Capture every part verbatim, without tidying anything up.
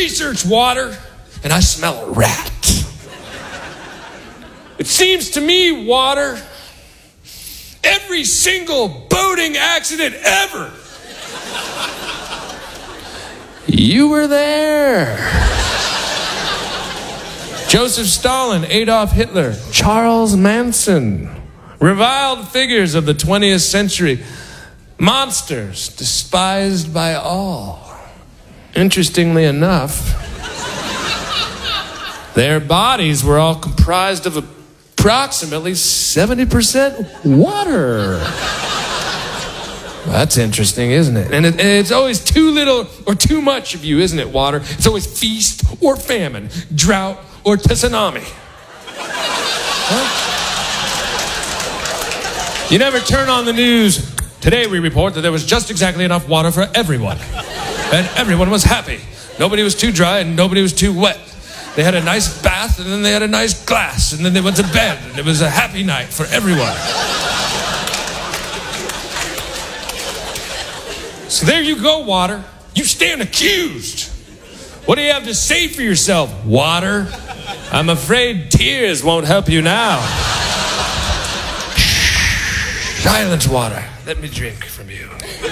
researched water, and I smell a rat. It seems to me, water, every single boating accident ever, you were there. Joseph Stalin, Adolf Hitler, Charles Manson, reviled figures of the twentieth century, monsters despised by all. Interestingly enough, their bodies were all comprised of approximately seventy percent water. That's interesting, isn't it? And, it? and it's always too little or too much of you, isn't it, water? It's always feast or famine, drought or tsunami. Huh? You never turn on the news. Today we report that there was just exactly enough water for everyone. And everyone was happy. Nobody was too dry and nobody was too wet. They had a nice bath and then they had a nice glass and then they went to bed and it was a happy night for everyone. So there you go, water. You stand accused. What do you have to say for yourself, water? I'm afraid tears won't help you now. Silence, water. Let me drink from you.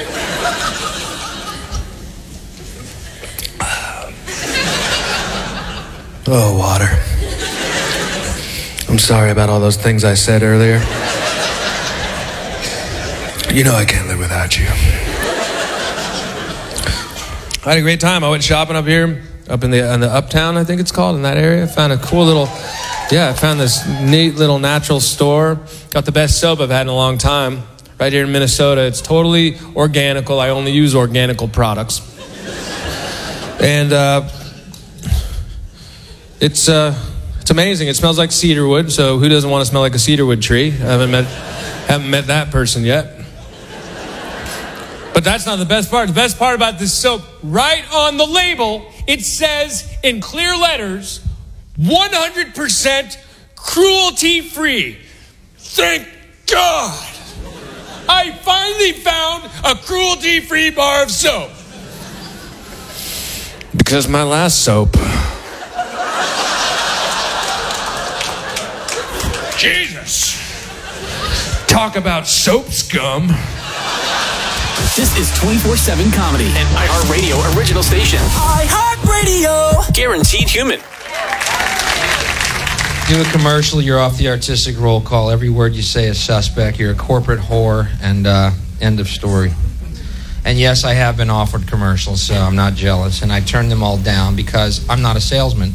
Oh, water. I'm sorry about all those things I said earlier. You know I can't live without you. I had a great time. I went shopping up here, up in the, in the Uptown, I think it's called, in that area. Found a cool little, yeah, I found this neat little natural store. Got the best soap I've had in a long time. Right here in Minnesota. It's totally organical. I only use organical products. And uh, it's uh, it's amazing. It smells like cedarwood, so who doesn't want to smell like a cedarwood tree? I haven't met, haven't met that person yet. But that's not the best part. The best part about this soap, right on the label, it says in clear letters, one hundred percent cruelty-free. Thank God. I finally found a cruelty-free bar of soap. Because my last soap... Jesus. Talk about soap scum. This is twenty-four seven Comedy, an iHeartRadio original station. iHeartRadio. Guaranteed human. Do a commercial, you're off the artistic roll call. Every word you say is suspect. You're a corporate whore, and uh, end of story. And yes, I have been offered commercials, so I'm not jealous. And I turned them all down because I'm not a salesman.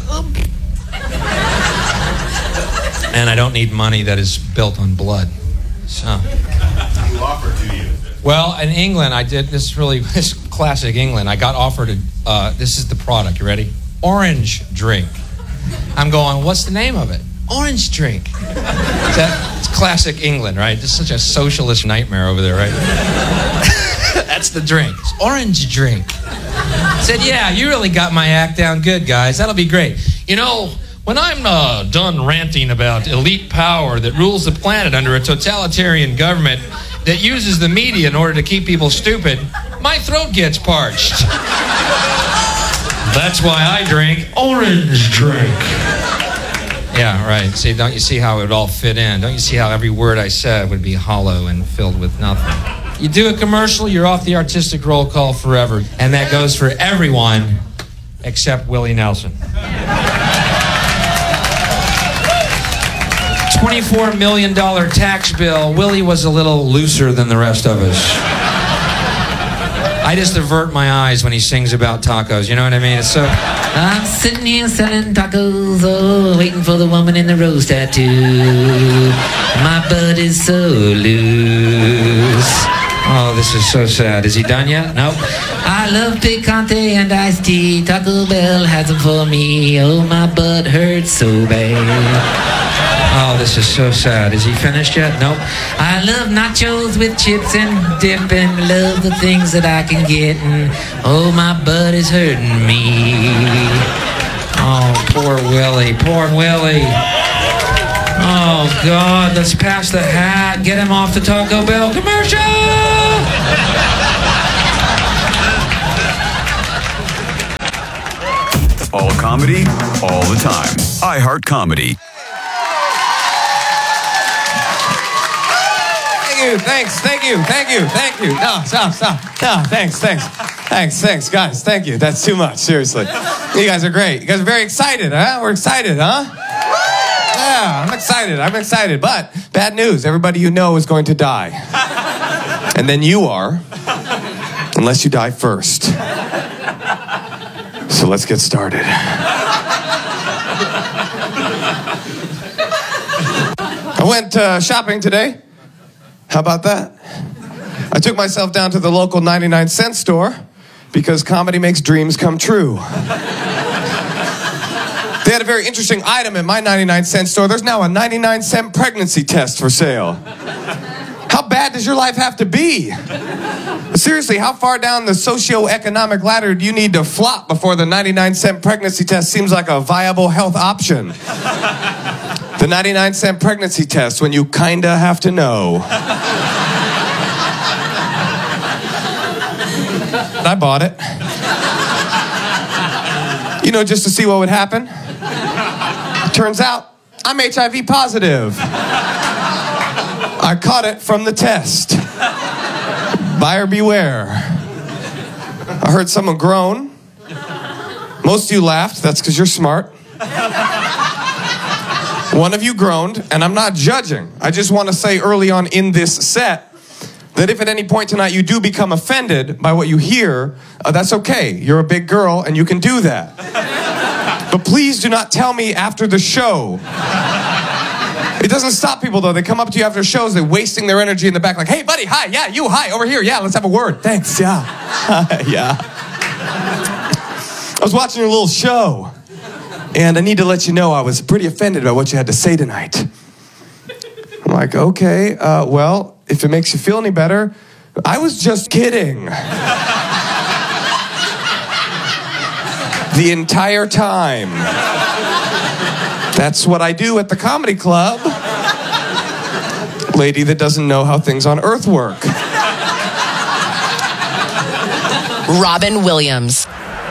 And I don't need money that is built on blood. So. Who offered to you? Well, in England, I did this really, this classic England. I got offered, a, uh, this is the product, you ready? Orange drink. I'm going, what's the name of it? Orange drink. That, it's classic England, right? It's such a socialist nightmare over there, right? That's the drink. It's orange drink. I said, yeah, you really got my act down good, guys. That'll be great. You know, when I'm uh, done ranting about elite power that rules the planet under a totalitarian government that uses the media in order to keep people stupid, my throat gets parched. That's why I drink orange drink. Yeah, right. See, don't you see how it would all fit in? Don't you see how every word I said would be hollow and filled with nothing? You do a commercial, you're off the artistic roll call forever. And that goes for everyone except Willie Nelson. twenty-four million dollars tax bill. Willie was a little looser than the rest of us. I just avert my eyes when he sings about tacos. You know what I mean? It's so... I'm sitting here selling tacos, oh, waiting for the woman in the rose tattoo. My butt is so loose. Oh, this is so sad. Is he done yet? Nope. I love picante and iced tea. Taco Bell has them for me. Oh, my butt hurts so bad. Oh, this is so sad. Is he finished yet? Nope. I love nachos with chips and dip and love the things that I can get. And oh, my butt is hurting me. Oh, poor Willie. Poor Willie. Oh, God. Let's pass the hat. Get him off the Taco Bell commercial. All comedy, all the time. iHeart Comedy. Thank you, thanks, thank you, thank you, thank you. No, stop, stop. No, thanks, thanks. Thanks, thanks, guys, thank you. That's too much, seriously. You guys are great. You guys are very excited, huh? We're excited, huh? Yeah, I'm excited, I'm excited. But, bad news, everybody you know is going to die. And then you are, unless you die first. So let's get started. I went uh, shopping today. How about that? I took myself down to the local ninety-nine cent store because comedy makes dreams come true. They had a very interesting item at my ninety-nine cent store. There's now a ninety-nine cent pregnancy test for sale. How bad does your life have to be? Seriously, how far down the socioeconomic ladder do you need to flop before the ninety-nine cent pregnancy test seems like a viable health option? The ninety-nine cent pregnancy test, when you kinda have to know. I bought it. You know, just to see what would happen. Turns out, I'm H I V positive. I caught it from the test. Buyer beware. I heard someone groan. Most of you laughed. That's because you're smart. One of you groaned, and I'm not judging. I just want to say early on in this set that if at any point tonight you do become offended by what you hear, uh, that's okay. You're a big girl, and you can do that. But please do not tell me after the show. It doesn't stop people, though. They come up to you after shows, they're wasting their energy in the back, like, hey, buddy, hi, yeah, you, hi, over here, yeah, let's have a word. Thanks, yeah. Yeah. I was watching your little show, and I need to let you know I was pretty offended by what you had to say tonight. I'm like, okay, uh, well, if it makes you feel any better, I was just kidding. The entire time. That's what I do at the comedy club. Lady that doesn't know how things on Earth work. Robin Williams.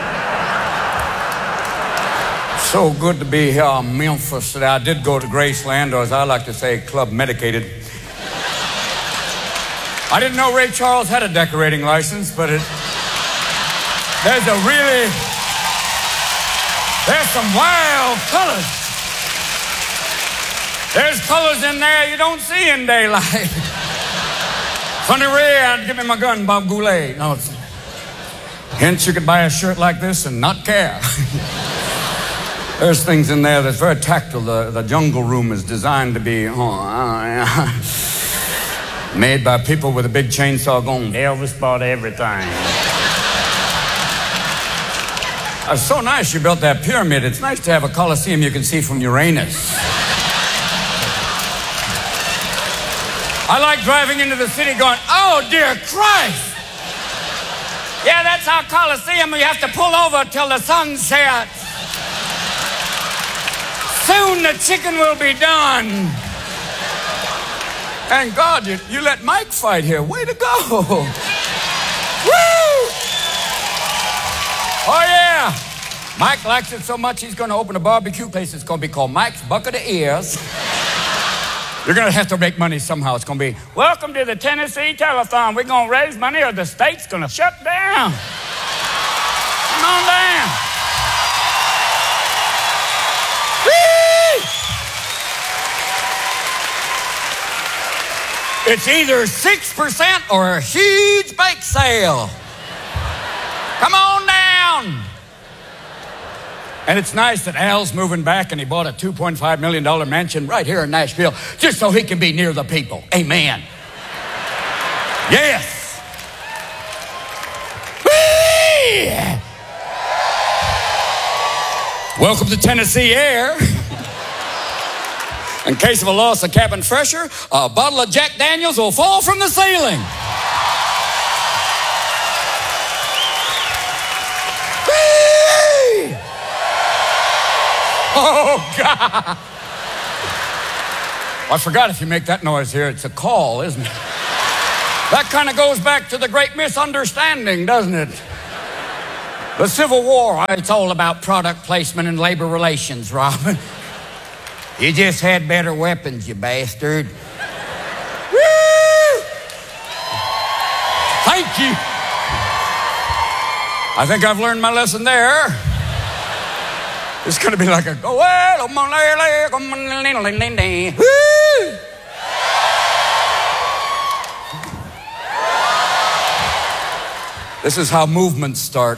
So good to be here in Memphis today. I did go to Graceland, or as I like to say, Club Medicated. I didn't know Ray Charles had a decorating license, but it, there's a really, there's some wild colors. There's colors in there you don't see in daylight. Sonny Ray, I'd give me my gun, Bob Goulet. No, it's, hence you could buy a shirt like this and not care. There's things in there that's very tactile. The, the jungle room is designed to be oh, uh, yeah. made by people with a big chainsaw going, Elvis bought everything. It's so nice you built that pyramid. It's nice to have a coliseum you can see from Uranus. I like driving into the city going, oh, dear Christ. Yeah, that's our coliseum. You have to pull over till the sun sets. Soon the chicken will be done. And God, you, you let Mike fight here. Way to go. Woo! Oh, yeah. Mike likes it so much he's going to open a barbecue place. It's going to be called Mike's Bucket of Ears. You're going to have to make money somehow. It's going to be, welcome to the Tennessee Telethon. We're going to raise money or the state's going to shut down. Come on down. Whee! It's either six percent or a huge bake sale. Come on down. And it's nice that Al's moving back and he bought a two point five million dollars mansion right here in Nashville just so he can be near the people. Amen. Yes. Whee! Welcome to Tennessee Air. In case of a loss of cabin pressure, a bottle of Jack Daniels will fall from the ceiling. Oh, God. Well, I forgot if you make that noise here, it's a call, isn't it? That kind of goes back to the great misunderstanding, doesn't it? The Civil War, it's all about product placement and labor relations, Robin. You just had better weapons, you bastard. Woo! Thank you. I think I've learned my lesson there. It's going to be like a go well, woo! This is how movements start.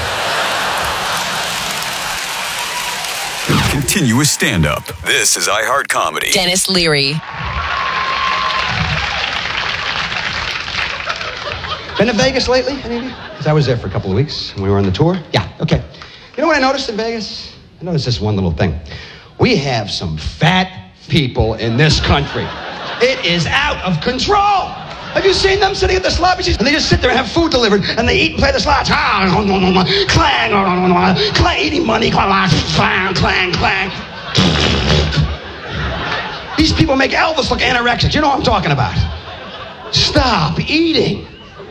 Continuous stand-up. This is iHeart Comedy. Dennis Leary. Been to Vegas lately, any of you? Because I was there for a couple of weeks when we were on the tour. Yeah, okay. You know what I noticed in Vegas? I noticed this one little thing. We have some fat people in this country. It is out of control. Have you seen them sitting at the slot machines? And they just sit there and have food delivered, and they eat and play the slots. Clang, clang, eating money. Clang, clang, clang. These people make Elvis look anorexic. You know what I'm talking about. Stop eating.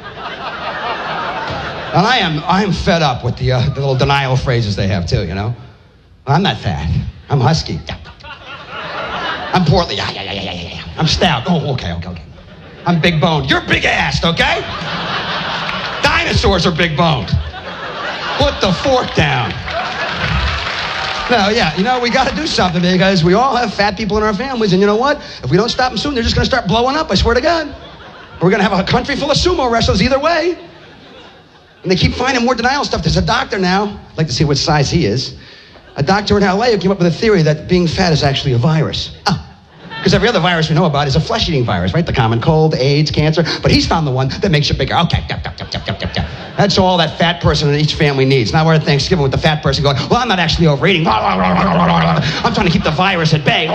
And I am, I am fed up with the, uh, the little denial phrases they have too, you know? I'm not fat. I'm husky. I'm portly. Yeah, yeah, yeah, yeah, yeah. I'm stout. Oh, okay, okay, okay. I'm big boned. You're big assed, okay? Dinosaurs are big boned. Put the fork down. No, yeah, you know, we got to do something because we all have fat people in our families, and you know what? If we don't stop them soon, they're just going to start blowing up, I swear to God. We're going to have a country full of sumo wrestlers either way. And they keep finding more denial stuff. There's a doctor now, I'd like to see what size he is, a doctor in L A who came up with a theory that being fat is actually a virus. Oh. Because every other virus we know about is a flesh-eating virus, right? The common cold, AIDS, cancer. But he's found the one that makes you bigger. Okay, yep, yep, yep, yep, yep, yep. That's all that fat person in each family needs. Now we're at Thanksgiving with the fat person going, well, I'm not actually overeating. I'm trying to keep the virus at bay.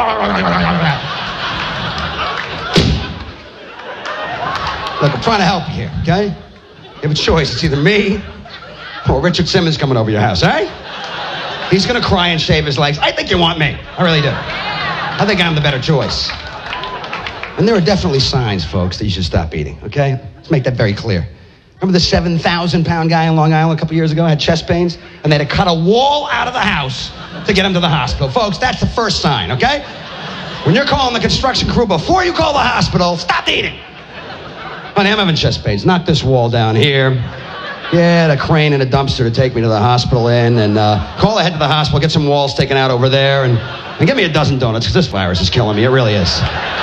Look, I'm trying to help you here, okay? You have a choice. It's either me or Richard Simmons coming over your house, all right? He's going to cry and shave his legs. I think you want me. I really do. I think I'm the better choice. And there are definitely signs, folks, that you should stop eating, okay? Let's make that very clear. Remember the seven thousand pound guy in Long Island a couple years ago had chest pains? And they had to cut a wall out of the house to get him to the hospital. Folks, that's the first sign, okay? When you're calling the construction crew before you call the hospital, stop eating. Honey, I'm having chest pains. Knock this wall down here. Yeah, a crane and a dumpster to take me to the hospital in, and uh, call ahead to the hospital, get some walls taken out over there, and, and get me a dozen donuts, because this virus is killing me. It really is.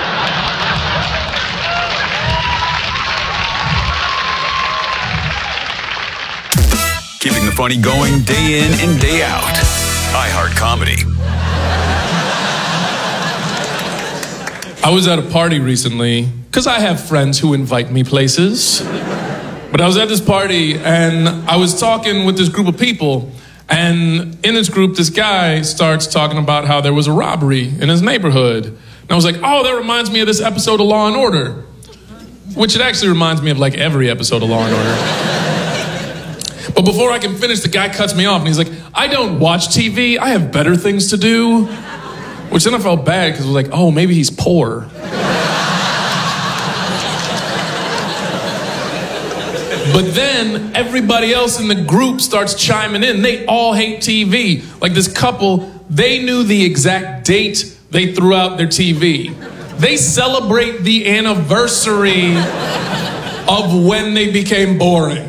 Keeping the funny going day in and day out. iHeart Comedy. I was at a party recently, because I have friends who invite me places. But I was at this party, and I was talking with this group of people, and in this group, this guy starts talking about how there was a robbery in his neighborhood. And I was like, oh, that reminds me of this episode of Law and Order. Which it actually reminds me of like every episode of Law and Order. But before I can finish, the guy cuts me off, and he's like, I don't watch T V, I have better things to do. Which then I felt bad, because I was like, oh, maybe he's poor. But then everybody else in the group starts chiming in. They all hate T V. Like this couple, they knew the exact date they threw out their T V. They celebrate the anniversary of when they became boring.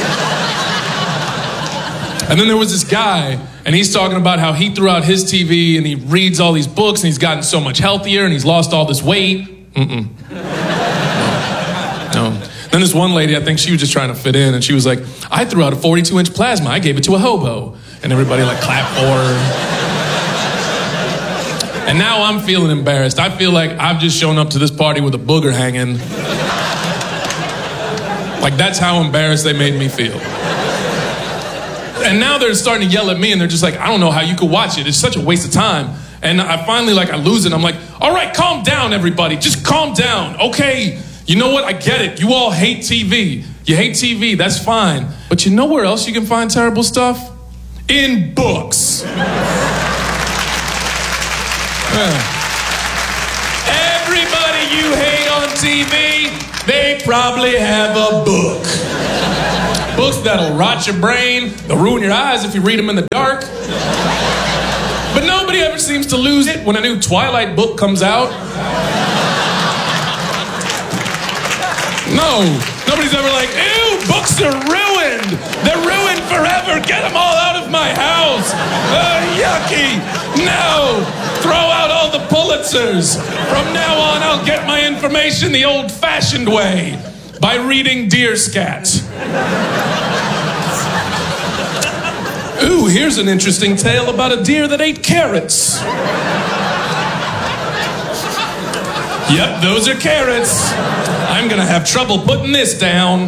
And then there was this guy, and he's talking about how he threw out his T V, and he reads all these books, and he's gotten so much healthier, and he's lost all this weight. Mm-mm. No. no. Then this one lady, I think she was just trying to fit in, and she was like, I threw out a forty-two inch plasma. I gave it to a hobo. And everybody like clapped for her. And now I'm feeling embarrassed. I feel like I've just shown up to this party with a booger hanging. Like that's how embarrassed they made me feel. And now they're starting to yell at me, and they're just like, I don't know how you could watch it. It's such a waste of time. And I finally, like, I lose it. I'm like, all right, calm down, everybody. Just calm down, okay? You know what? I get it. You all hate T V. You hate T V. That's fine. But you know where else you can find terrible stuff? In books. Yeah. Everybody you hate on T V, they probably have a book. books that'll rot your brain. They'll ruin your eyes if you read them in the dark. But nobody ever seems to lose it when a new Twilight book comes out. No, nobody's ever like, ew, books are ruined. They're ruined forever. Get them all out of my house. Uh, yucky. No, throw out all the Pulitzers. From now on, I'll get my information the old-fashioned way, by reading Deer Scat. Ooh, here's an interesting tale about a deer that ate carrots. Yep, those are carrots. I'm gonna have trouble putting this down.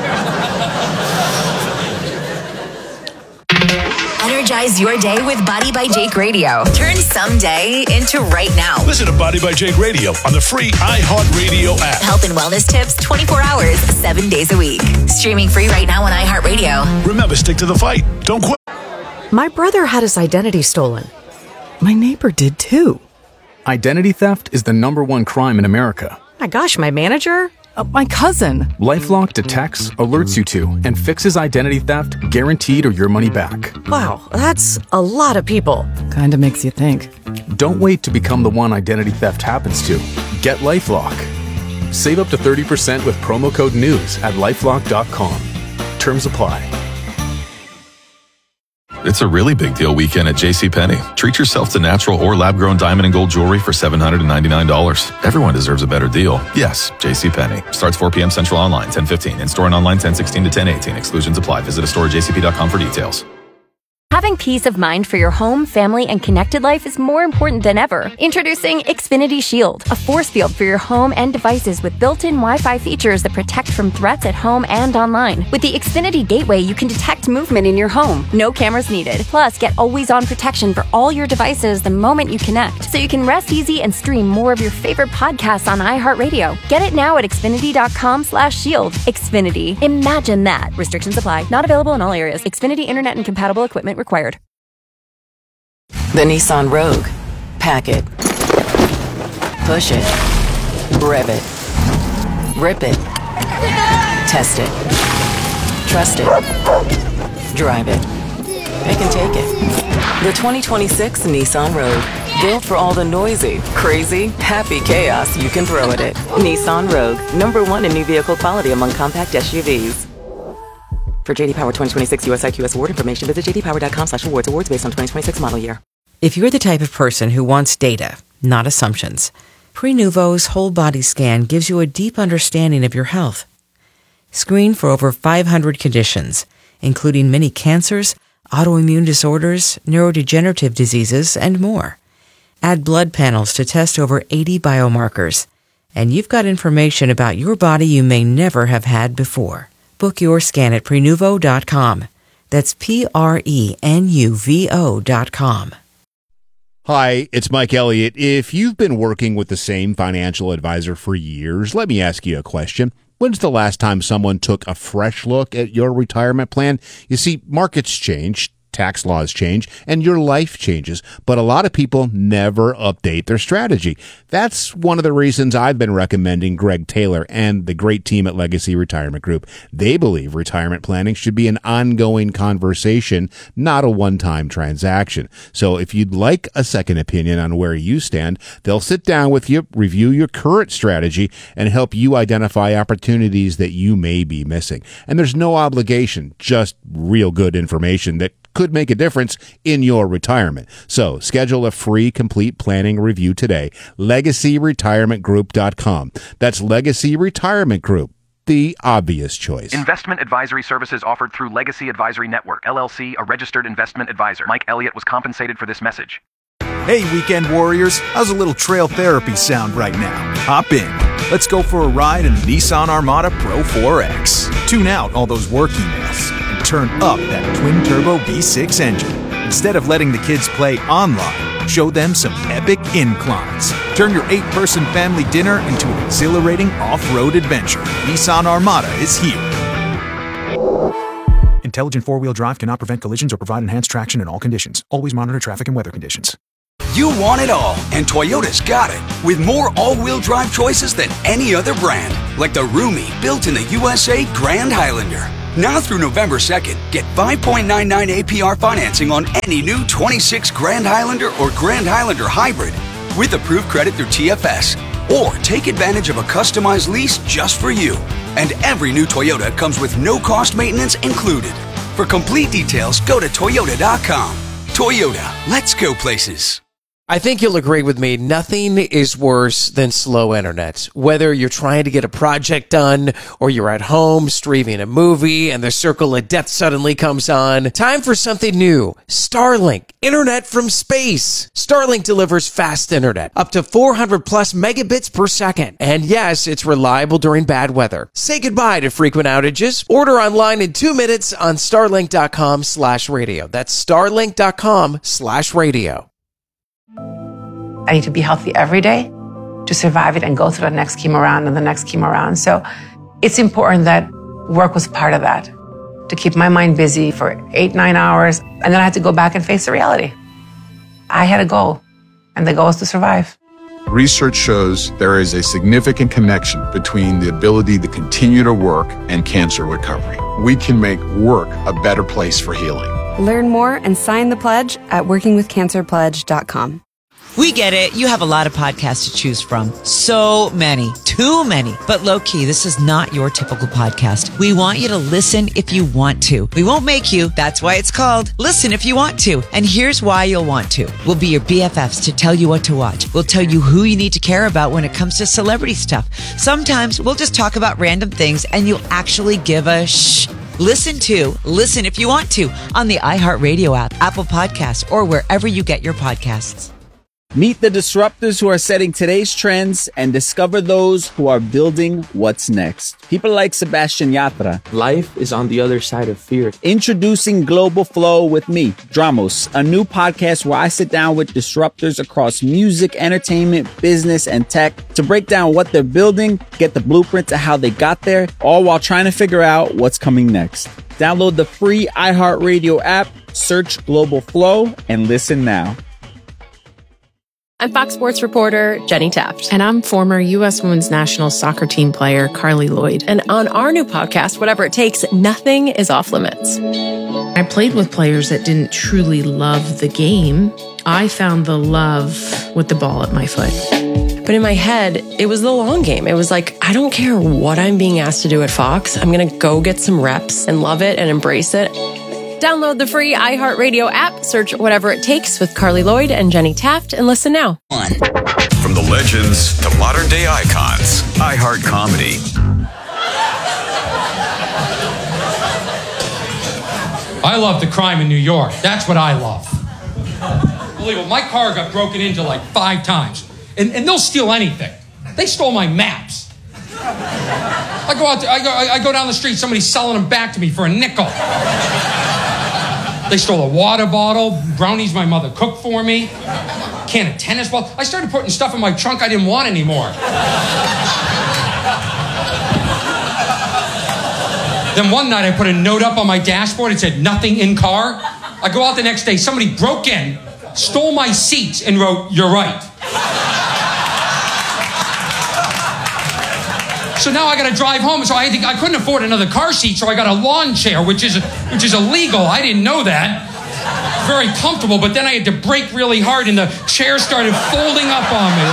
Energize your day with Body by Jake Radio. Turn someday into right now. Listen to Body by Jake Radio on the free iHeartRadio app. Health and wellness tips twenty-four hours, seven days a week. Streaming free right now on iHeartRadio. Remember, stick to the fight. Don't quit. My brother had his identity stolen. My neighbor did too. Identity theft is the number one crime in America. My gosh, my manager? Uh, my cousin. LifeLock detects, alerts you to, and fixes identity theft guaranteed or your money back. Wow, that's a lot of people. Kinda makes you think. Don't wait to become the one identity theft happens to. Get LifeLock. Save up to thirty percent with promo code NEWS at lifelock dot com. Terms apply. It's a really big deal weekend at JCPenney. Treat yourself to natural or lab-grown diamond and gold jewelry for seven hundred ninety-nine dollars. Everyone deserves a better deal. Yes, JCPenney. Starts four p.m. Central online, ten fifteen. In-store and online, ten sixteen to ten eighteen. Exclusions apply. Visit a store at j c p dot com for details. Having peace of mind for your home, family, and connected life is more important than ever. Introducing Xfinity Shield, a force field for your home and devices with built-in Wi-Fi features that protect from threats at home and online. With the Xfinity Gateway, you can detect movement in your home. No cameras needed. Plus, get always-on protection for all your devices the moment you connect, so you can rest easy and stream more of your favorite podcasts on iHeartRadio. Get it now at xfinity dot com slash shield. Xfinity. Imagine that. Restrictions apply. Not available in all areas. Xfinity Internet and compatible equipment required. The Nissan Rogue. Pack it. Push it. Rev it. Rip it. Test it. Trust it. Drive it. Pick and take it. The twenty twenty-six Nissan Rogue. Built for all the noisy, crazy, happy chaos you can throw at it. Nissan Rogue. Number one in new vehicle quality among compact S U Vs. For J D Power twenty twenty-six U S I Q S award information, visit j d power dot com slash awards. Awards based on twenty twenty-six model year. If you're the type of person who wants data, not assumptions, Prenuvo's whole body scan gives you a deep understanding of your health. Screen for over five hundred conditions, including many cancers, autoimmune disorders, neurodegenerative diseases, and more. Add blood panels to test over eighty biomarkers, and you've got information about your body you may never have had before. Book your scan at prenuvo dot com. That's P R E N U V O dot com. Hi, it's Mike Elliott. If you've been working with the same financial advisor for years, let me ask you a question. When's the last time someone took a fresh look at your retirement plan? You see, markets change, tax laws change, and your life changes, but a lot of people never update their strategy. That's one of the reasons I've been recommending Greg Taylor and the great team at Legacy Retirement Group. They believe retirement planning should be an ongoing conversation, not a one-time transaction. So if you'd like a second opinion on where you stand, they'll sit down with you, review your current strategy, and help you identify opportunities that you may be missing. And there's no obligation, just real good information that could make a difference in your retirement. So schedule a free complete planning review today. legacy retirement group dot com. That's Legacy Retirement Group, the obvious choice. Investment advisory services offered through Legacy Advisory Network, L L C, a registered investment advisor. Mike Elliott was compensated for this message. Hey, weekend warriors. How's a little trail therapy sound right now? Hop in. Let's go for a ride in the Nissan Armada Pro four X. Tune out all those work emails and turn up that twin-turbo V six engine. Instead of letting the kids play online, show them some epic inclines. Turn your eight-person family dinner into an exhilarating off-road adventure. Nissan Armada is here. Intelligent four-wheel drive cannot prevent collisions or provide enhanced traction in all conditions. Always monitor traffic and weather conditions. You want it all, and Toyota's got it. With more all-wheel drive choices than any other brand. Like the roomy, built in the U S A Grand Highlander. Now through November second, get five point nine nine A P R financing on any new twenty-six Grand Highlander or Grand Highlander Hybrid with approved credit through T F S. Or take advantage of a customized lease just for you. And every new Toyota comes with no-cost maintenance included. For complete details, go to Toyota dot com. Toyota, let's go places. I think you'll agree with me, nothing is worse than slow internet. Whether you're trying to get a project done or you're at home streaming a movie and the circle of death suddenly comes on, time for something new. Starlink, internet from space. Starlink delivers fast internet, up to four hundred plus megabits per second. And yes, it's reliable during bad weather. Say goodbye to frequent outages. Order online in two minutes on starlink.com slash radio. That's starlink.com slash radio. I need to be healthy every day to survive it and go through the next chemo round and the next chemo round. So it's important that work was part of that, to keep my mind busy for eight, nine hours. And then I had to go back and face the reality. I had a goal, and the goal is to survive. Research shows there is a significant connection between the ability to continue to work and cancer recovery. We can make work a better place for healing. Learn more and sign the pledge at working with cancer pledge dot com. We get it. You have a lot of podcasts to choose from. So many. Too many. But low-key, this is not your typical podcast. We want you to listen if you want to. We won't make you. That's why it's called Listen If You Want To. And here's why you'll want to. We'll be your B F Fs to tell you what to watch. We'll tell you who you need to care about when it comes to celebrity stuff. Sometimes we'll just talk about random things and you'll actually give a shh. Listen to Listen If You Want To on the iHeartRadio app, Apple Podcasts, or wherever you get your podcasts. Meet the disruptors who are setting today's trends and discover those who are building what's next. People like Sebastian Yatra. Life is on the other side of fear. Introducing Global Flow with me, Dramos, a new podcast where I sit down with disruptors across music, entertainment, business, and tech to break down what they're building, get the blueprint to how they got there, all while trying to figure out what's coming next. Download the free iHeartRadio app, search Global Flow, and listen now. I'm Fox Sports reporter Jenny Taft. And I'm former U S Women's National Soccer Team player Carly Lloyd. And on our new podcast, Whatever It Takes, nothing is off limits. I played with players that didn't truly love the game. I found the love with the ball at my foot. But in my head, it was the long game. It was like, I don't care what I'm being asked to do at Fox. I'm going to go get some reps and love it and embrace it. Download the free iHeartRadio app, search Whatever It Takes with Carly Lloyd and Jenny Taft, and listen now. From the legends to modern day icons, iHeart Comedy. I love the crime in New York. That's what I love. Believe it, my car got broken into like five times. And, and they'll steal anything. They stole my maps. I go out, to, I go, I go down the street, somebody's selling them back to me for a nickel. They stole a water bottle, brownies my mother cooked for me, can of tennis balls. I started putting stuff in my trunk I didn't want anymore. Then one night I put a note up on my dashboard. It said, nothing in car. I go out the next day, somebody broke in, stole my seats, and wrote, you're right. So now I got to drive home. So I think I couldn't afford another car seat, so I got a lawn chair, which is which is illegal. I didn't know that. Very comfortable, but then I had to brake really hard, and the chair started folding up on me.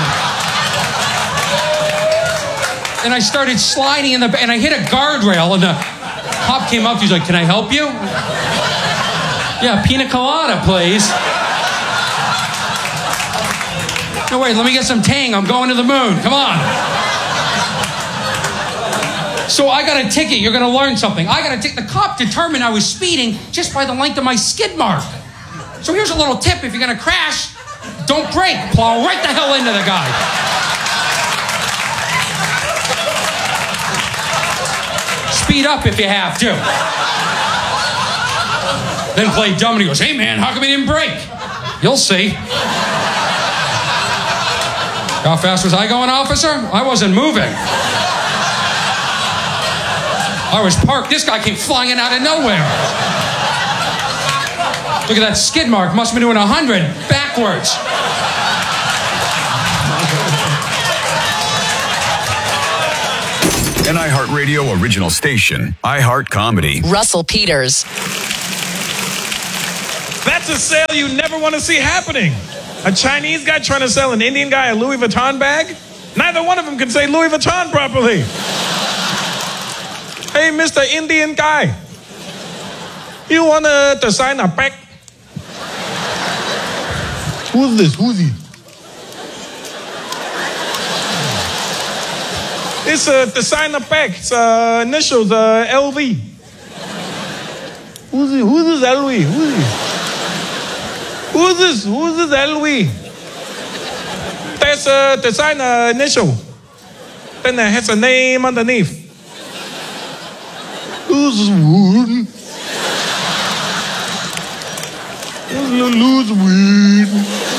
And I started sliding in the and I hit a guardrail, and the cop came up. He's like, "Can I help you?" Yeah, pina colada, please. No, wait, let me get some Tang. I'm going to the moon. Come on. So I got a ticket. You're going to learn something. I got a ticket. The cop determined I was speeding just by the length of my skid mark. So here's a little tip. If you're going to crash, don't brake. Plow right the hell into the guy. Speed up if you have to. Then play dumb and he goes, hey man, how come you didn't brake? You'll see. How fast was I going, officer? I wasn't moving. I was parked. This guy came flying in out of nowhere. Look at that skid mark. Must have been doing a hundred backwards. An iHeartRadio original station, iHeart Comedy. Russell Peters. That's a sale you never want to see happening. A Chinese guy trying to sell an Indian guy a Louis Vuitton bag? Neither one of them can say Louis Vuitton properly. Hey, Mister Indian guy, you want to design a bag? Who's this? Who's he? It's a designer bag. It's uh, initials uh, L V. Who's he? Who's this L V? Who's he? Who's this? Who's this L V? That's a designer initial. Then it has a name underneath. Who's this wood? Lose weed.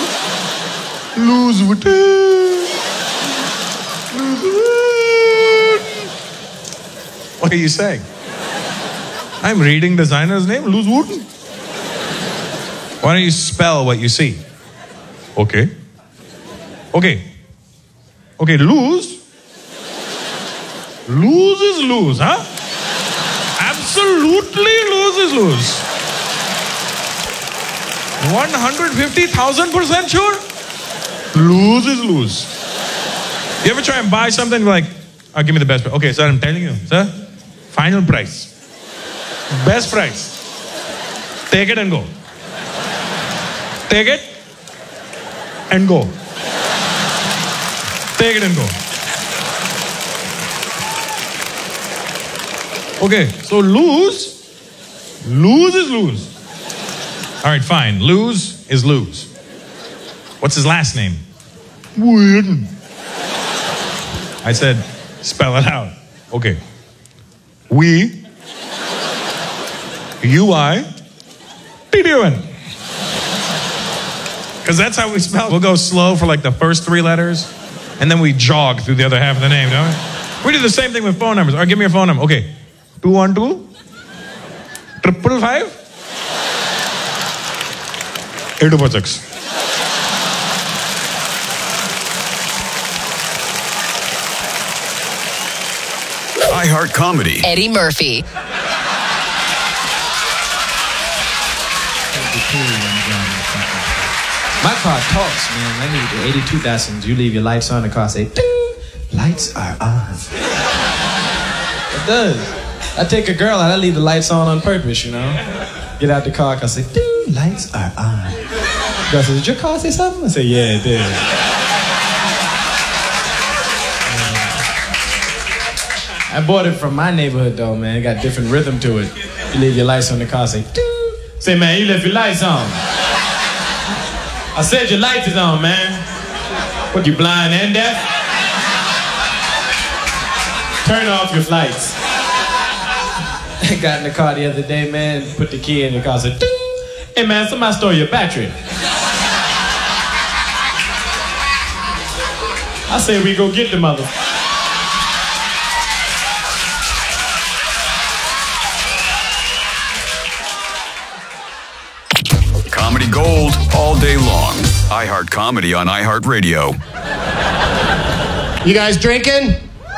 Lose weed. Lose weed. What are you saying? I'm reading designer's name, Lose Wooten. Why don't you spell what you see? Okay. Okay. Okay, lose. Lose is lose, huh? Absolutely lose is lose. one hundred fifty thousand percent sure? Lose is lose. You ever try and buy something like, oh, give me the best price. Okay, sir, I'm telling you, sir, final price. Best price. Take it and go. Take it and go. Take it and go. Okay, so lose, lose is lose. All right, fine. Lose is lose. What's his last name? Weird. I said, spell it out. Okay. We, U I, P D O N. Because that's how we spell. We'll go slow for like the first three letters, and then we jog through the other half of the name, don't we? We do the same thing with phone numbers. All right, give me your phone number. Okay. two one two, triple five, eight four six. iHeart Comedy. Eddie Murphy. My car talks, man. I need the eighty-two Datsuns. You leave your lights on, the car say, ding, lights are on. It does. I take a girl out, I leave the lights on on purpose, you know? Get out the car, I say, ding, lights are on. The girl says, did your car say something? I say, yeah, it did. I bought it from my neighborhood, though, man. It got different rhythm to it. You leave your lights on the car, say, ding. Say, man, you left your lights on. I said your lights is on, man. What, you blind and deaf? Turn off your lights. I got in the car the other day, man, put the key in the car, said, ding. Hey, man, somebody stole your battery. I say we go get the mother. Comedy gold all day long. iHeart Comedy on iHeartRadio. You guys drinking?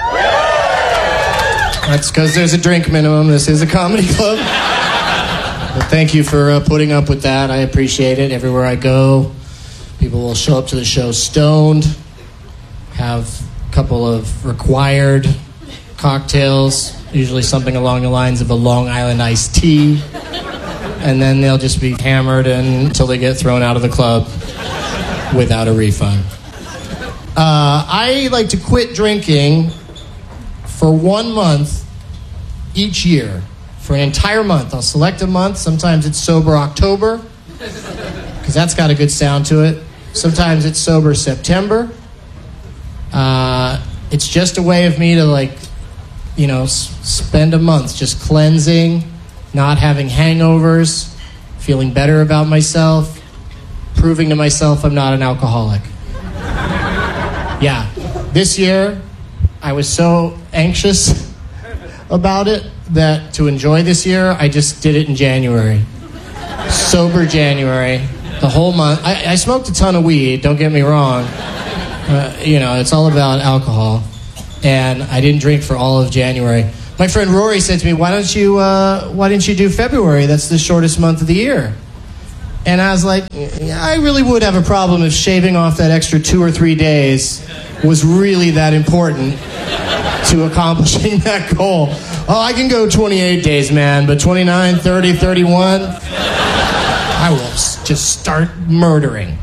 That's because there's a drink minimum. This is a comedy club. But thank you for uh, putting up with that. I appreciate it. Everywhere I go, people will show up to the show stoned, have a couple of required cocktails, usually something along the lines of a Long Island iced tea, and then they'll just be hammered until they get thrown out of the club without a refund. Uh, I like to quit drinking for one month each year. For an entire month. I'll select a month. Sometimes it's Sober October, because that's got a good sound to it. Sometimes it's Sober September. Uh, it's just a way of me to, like, you know, s- spend a month just cleansing, not having hangovers, feeling better about myself, proving to myself I'm not an alcoholic. Yeah. This year, I was so anxious about it that to enjoy this year, I just did it in January. Sober January, the whole month. I, I smoked a ton of weed, don't get me wrong. Uh, you know, it's all about alcohol. and I didn't drink for all of January. My friend Rory said to me, why don't you, uh, why didn't you do February? That's the shortest month of the year. And I was like, yeah, I really would have a problem if shaving off that extra two or three days was really that important to accomplishing that goal. Oh, I can go twenty-eight days, man, but twenty-nine, thirty, thirty-one, I will just start murdering.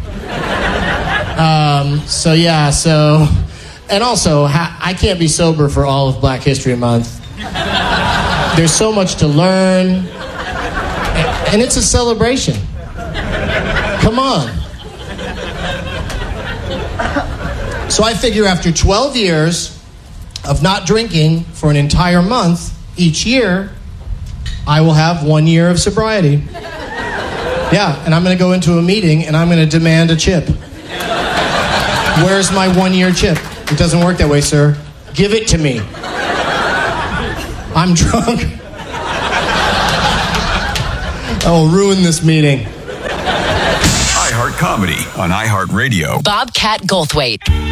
Um, so yeah, so, and also, ha- I can't be sober for all of Black History Month. There's so much to learn, and it's a celebration. Come on. So I figure after twelve years of not drinking for an entire month each year, I will have one year of sobriety. Yeah, and I'm going to go into a meeting and I'm going to demand a chip. Where's my one-year chip? It doesn't work that way, sir. Give it to me. I'm drunk. I will ruin this meeting. iHeart Comedy on iHeartRadio. Bobcat Goldthwait.